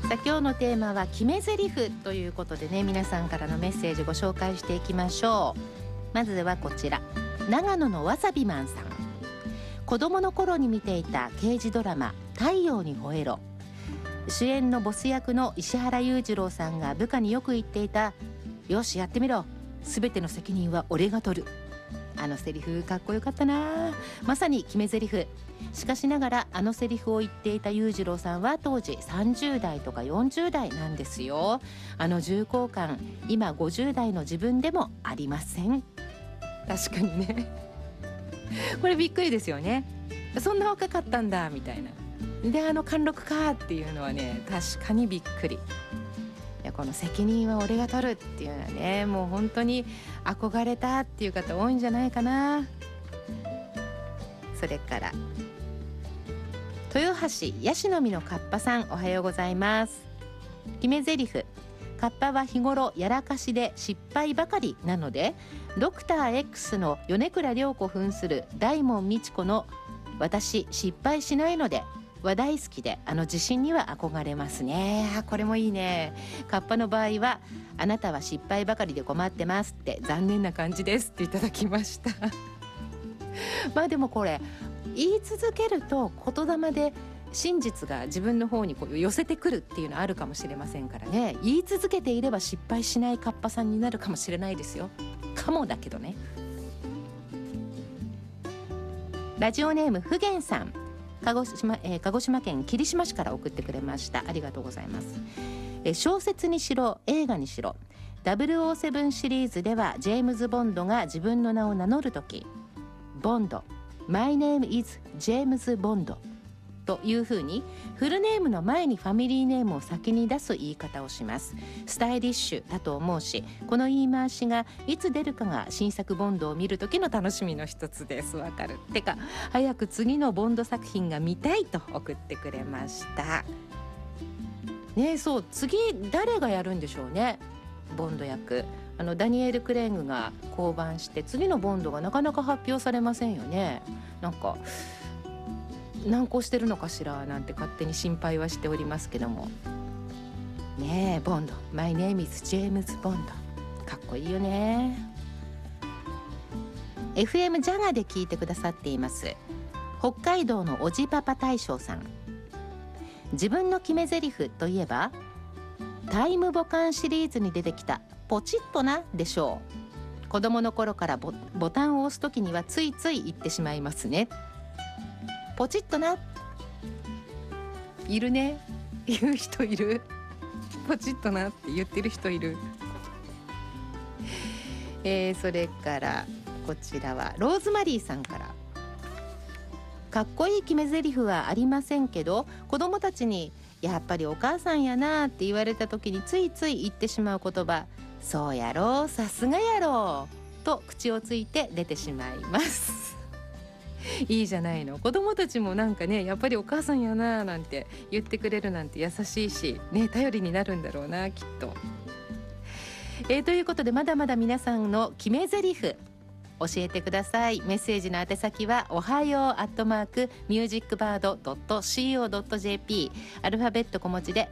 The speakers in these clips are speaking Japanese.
さあ今日のテーマは決め台詞ということでね、皆さんからのメッセージご紹介していきましょう。まずはこちら、長野のわさびマンさん。子供の頃に見ていた刑事ドラマ太陽にほえろ、主演のボス役の石原裕次郎さんが部下によく言っていた、よしやってみろ、すべての責任は俺が取る。あのセリフかっこよかったな。まさに決め台詞。しかしながらあのセリフを言っていた裕次郎さんは当時30代とか40代なんですよ。あの重厚感、今50代の自分でもありません。確かにねこれびっくりですよね。そんな若かったんだみたいな。であの貫禄かっていうのはね、確かにびっくり。いや、この責任は俺が取るっていうのはね、もう本当に憧れたっていう方多いんじゃないかな。それから豊橋ヤシの実のカッパさん、おはようございます。決め台詞。カッパは日頃やらかしで失敗ばかりなので、ドクター X の米倉涼子扮する大門未知子の私失敗しないのでは大好きで、あの自信には憧れますね。これもいいね。カッパの場合は、あなたは失敗ばかりで困ってますって残念な感じですっていただきましたまあでもこれ言い続けると言霊で真実が自分の方にこう寄せてくるっていうのあるかもしれませんからね。言い続けていれば失敗しないカッパさんになるかもしれないですよ。かもだけどね。ラジオネームふげんさん、鹿児島県霧島市から送ってくれました。ありがとうございます。小説にしろ映画にしろ、007シリーズではジェームズ・ボンドが自分の名を名乗るとき、ボンド My name is ジェームズ・ボンドというふうにフルネームの前にファミリーネームを先に出す言い方をします。スタイリッシュだと思うし、この言い回しがいつ出るかが新作ボンドを見る時の楽しみの一つです。わかる。てか早く次のボンド作品が見たいと送ってくれましたね。そう、次誰がやるんでしょうね、ボンド役。ダニエル・クレイグが降板して次のボンドがなかなか発表されませんよね。なんか難航してるのかしらなんて勝手に心配はしておりますけどもね。ボンド My name is ジェームズ・ボンド、かっこいいよね。 FM ジャガで聞いてくださっています北海道のおじパパ大将さん。自分の決め台詞といえばタイムボカンシリーズに出てきたポチッとなでしょう。子供の頃からボタンを押すときにはついつい言ってしまいますね。ポチッとな、いるね。言う人いる。ポチッとなって言ってる人いるそれからこちらはローズマリーさんから。かっこいい決め台詞はありませんけど、子供たちにやっぱりお母さんやなって言われた時についつい言ってしまう言葉、そうやろう、さすがやろうと口をついて出てしまいますいいじゃないの。子供たちもなんかね、やっぱりお母さんやななんて言ってくれるなんて優しいしね、頼りになるんだろうなきっと。ということでまだまだ皆さんの決め台詞教えてください。メッセージの宛先はおはよう@musicbird.co.jp、 アルファベット小文字で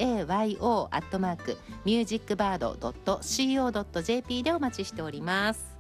ohayo@musicbird.co.jp でお待ちしております。